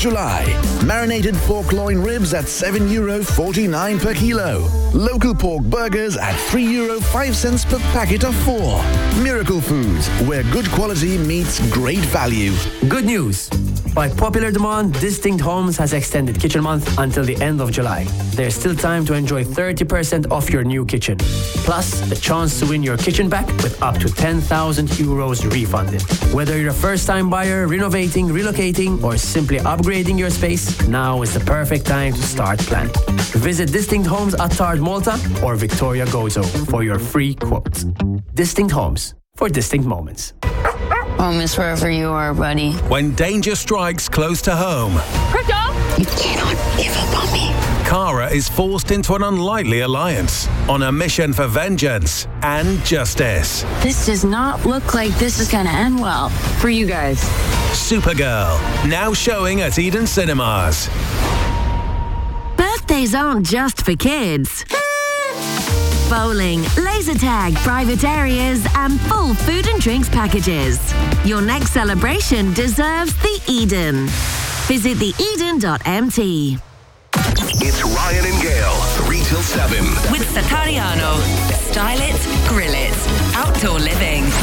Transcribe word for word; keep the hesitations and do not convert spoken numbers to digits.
July. Marinated pork loin ribs at seven euro forty-nine per kilo. Local pork burgers at three euro five cents per packet of four. Miracle Foods, where good quality meets great value. Good news! By popular demand, Distinct Homes has extended Kitchen Month until the end of July. There's still time to enjoy thirty percent off your new kitchen. Plus, the chance to win your kitchen back with up to ten thousand euros refunded. Whether you're a first-time buyer, renovating, relocating, or simply upgrading your space, now is the perfect time to start planning. Visit Distinct Homes at Tard Malta or Victoria Gozo for your free quotes. Distinct Homes, for distinct moments. Home is wherever you are, buddy. When danger strikes close to home, Crypto! You cannot give up on me. Kara is forced into an unlikely alliance on a mission for vengeance and justice. This does not look like this is gonna end well for you guys. Supergirl, now showing at Eden Cinemas. Birthdays aren't just for kids. Bowling, laser tag, private areas, and full food and drinks packages. Your next celebration deserves the Eden. Visit the eden dot m t. It's Ryan and Gail, three till seven. With Satariano. Style it, grill it. Outdoor living.